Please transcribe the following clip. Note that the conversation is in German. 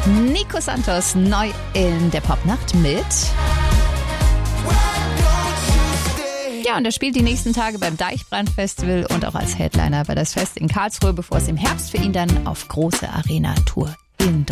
Nico Santos neu in der Popnacht mit. Ja, und er spielt die nächsten Tage beim Deichbrand-Festival und auch als Headliner bei das Fest in Karlsruhe, bevor es im Herbst für ihn dann auf große Arena-Tour in